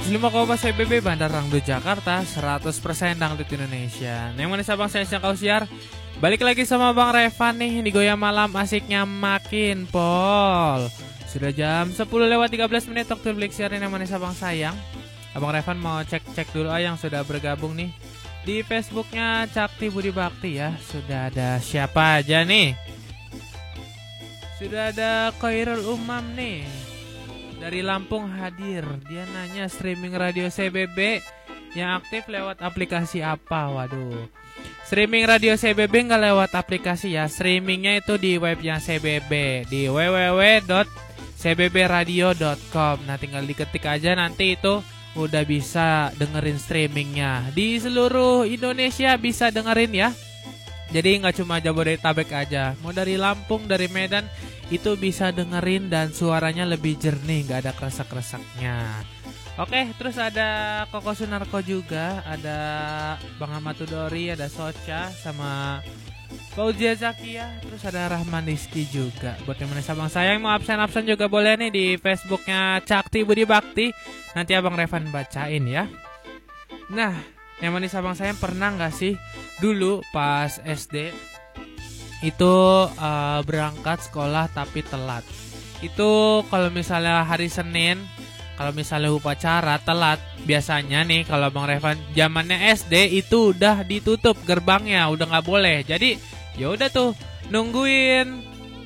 105,4 CBB Bandar Rangdu Jakarta, 100% dangdut Indonesia. Yang mana sabang saya kau siar. Balik lagi sama Bang Revan nih di Goyang Malam, asiknya makin pol. Sudah jam 10:13 waktu Blik siarin yang mana sabang sayang. Abang Revan mau cek dulu yang sudah bergabung nih di Facebooknya Cakti Budi Bakti ya. Sudah ada siapa aja nih? Sudah ada Khairul Umam nih dari Lampung hadir. Dia nanya streaming radio CBB yang aktif lewat aplikasi apa? Waduh, streaming radio CBB nggak lewat aplikasi ya. Streamingnya itu di webnya CBB di www.cbbradio.com. Nah tinggal diketik aja, nanti itu udah bisa dengerin streamingnya. Di seluruh Indonesia bisa dengerin ya. Jadi nggak cuma Jabodetabek aja, mau dari Lampung, dari Medan itu bisa dengerin dan suaranya lebih jernih, nggak ada kresek-kreseknya. Oke, terus ada Koko Sunarko juga, ada Bang Ahmad Tudori, ada Socha, sama Fauzia Zakia, terus ada Rahman Rizky juga. Buat yang mana Bang sayang mau absen-absen juga boleh nih di Facebooknya Cakti Budi Bakti. Nanti Abang Revan bacain ya. Nah, yang manis abang saya pernah nggak sih dulu pas SD itu berangkat sekolah tapi telat? Itu kalau misalnya hari Senin, kalau misalnya upacara telat, biasanya nih kalau Bang Revan zamannya SD itu udah ditutup gerbangnya, udah nggak boleh. Jadi ya udah tuh nungguin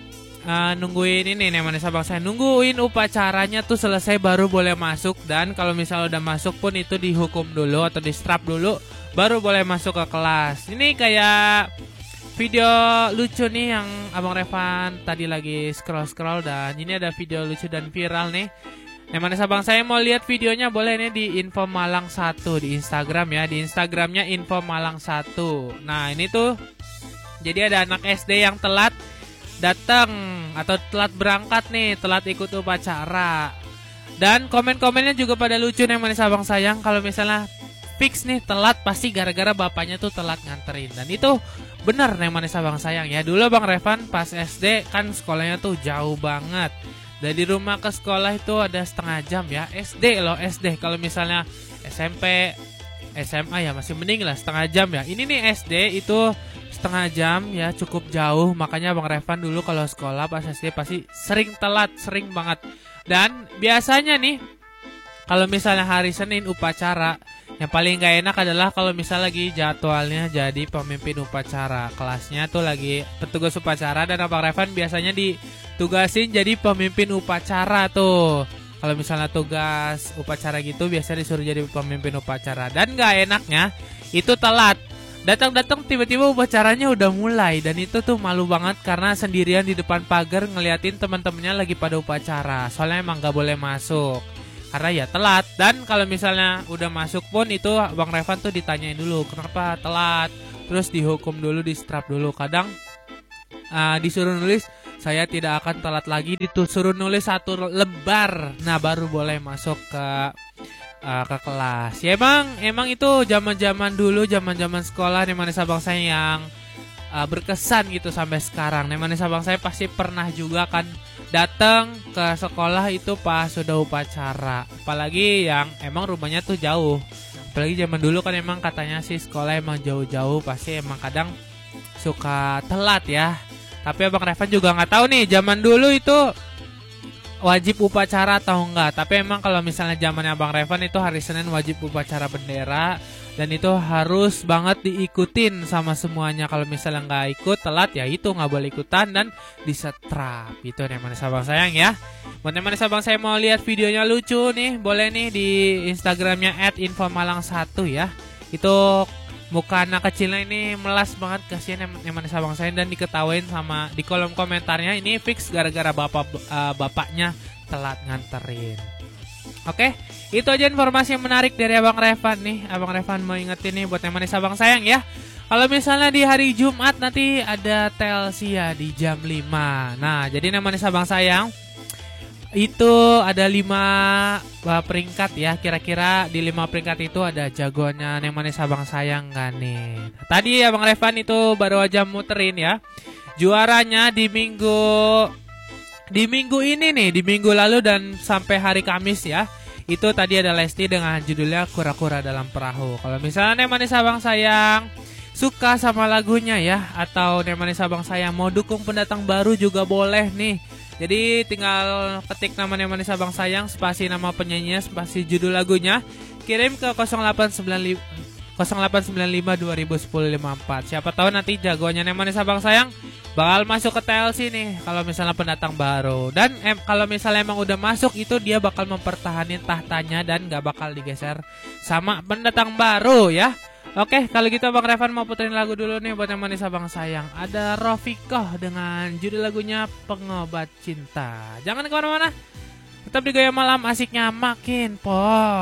ini nih manis abang saya, nungguin upacaranya tuh selesai baru boleh masuk. Dan kalau misalnya udah masuk pun itu dihukum dulu atau distrap dulu baru boleh masuk ke kelas. Ini kayak video lucu nih yang Abang Revan tadi lagi scroll dan ini ada video lucu dan viral nih. Yang manis abang saya mau lihat videonya boleh nih di Info Malang 1 di Instagram ya, di Instagramnya Info Malang 1. Nah ini tuh jadi ada anak SD yang telat datang atau telat berangkat nih, telat ikut upacara. Dan komen-komennya juga pada lucu nih manis abang sayang. Kalau misalnya fix nih telat pasti gara-gara bapaknya tuh telat nganterin. Dan itu bener nih manis abang sayang ya. Dulu Bang Revan pas SD kan sekolahnya tuh jauh banget. Dari rumah ke sekolah itu ada setengah jam ya. SD loh, SD. Kalau misalnya SMP, SMA ya masih mending lah setengah jam ya. Ini nih SD itu setengah jam ya, cukup jauh. Makanya Bang Revan dulu kalau sekolah pas SD pasti sering telat, sering banget. Dan biasanya nih kalau misalnya hari Senin upacara, yang paling gak enak adalah kalau misalnya lagi jadwalnya jadi pemimpin upacara. Kelasnya tuh lagi petugas upacara dan Bang Revan biasanya ditugasin jadi pemimpin upacara tuh. Kalau misalnya tugas upacara gitu biasanya disuruh jadi pemimpin upacara. Dan gak enaknya itu telat. Datang-datang tiba-tiba upacaranya udah mulai. Dan itu tuh malu banget karena sendirian di depan pagar ngeliatin teman-temannya lagi pada upacara. Soalnya emang gak boleh masuk karena ya telat. Dan kalau misalnya udah masuk pun itu Bang Revan tuh ditanyain dulu kenapa telat, terus dihukum dulu, distrap dulu. Kadang disuruh nulis saya tidak akan telat lagi, disuruh nulis 1 lembar. Nah baru boleh masuk ke kelas. Ya emang itu zaman-zaman dulu, zaman-zaman sekolah nih manis abang saya yang berkesan gitu sampai sekarang. Nih manis abang saya pasti pernah juga kan datang ke sekolah itu pas sudah upacara. Apalagi yang emang rumahnya tuh jauh. Apalagi zaman dulu kan emang katanya sih sekolah emang jauh-jauh, pasti emang kadang suka telat ya. Tapi Abang Revan juga nggak tahu nih zaman dulu itu wajib upacara atau enggak. Tapi emang kalau misalnya zamannya Abang Revan itu hari Senin wajib upacara bendera. Dan itu harus banget diikutin sama semuanya. Kalau misalnya nggak ikut telat ya itu nggak boleh ikutan dan disetrap. Itu nih manis abang sayang ya. Buat yang manis abang saya mau lihat videonya lucu nih, boleh nih di Instagramnya @infomalang1 ya. Itu muka anak kecilnya ini melas banget, kasihan yang manis abang saya. Dan diketawain sama di kolom komentarnya ini fix gara-gara bapaknya telat nganterin. Oke, itu aja informasi yang menarik dari Abang Revan nih. Abang Revan mau ingetin nih buat yang manis abang sayang ya. Kalau misalnya di hari Jumat nanti ada TLC ya di jam 5. Nah, jadi yang manis abang sayang itu ada 5 peringkat ya. Kira-kira di 5 peringkat itu ada jagoannya yang manis abang sayang gak nih? Tadi Abang Revan itu baru aja muterin ya. Juaranya di minggu ini nih, di minggu lalu dan sampai hari Kamis ya. Itu tadi ada Lesti dengan judulnya Kura-Kura Dalam Perahu. Kalau misalnya Manis Abang Sayang suka sama lagunya ya, atau Manis Abang Sayang mau dukung pendatang baru juga boleh nih. Jadi tinggal ketik nama Manis Abang Sayang, spasi nama penyanyinya, spasi judul lagunya, kirim ke 0895 201054. Siapa tahu nanti jagoannya Manis Abang Sayang bakal masuk ke TLC nih kalau misalnya pendatang baru. Dan kalau misalnya emang udah masuk, itu dia bakal mempertahankan tahtanya dan gak bakal digeser sama pendatang baru ya. Oke, kalau gitu Bang Revan mau puterin lagu dulu nih buat Manis Abang Sayang. Ada Rofikoh dengan judul lagunya Pengobat Cinta. Jangan kemana-mana, tetap di Gaya Malam, asiknya makin pol.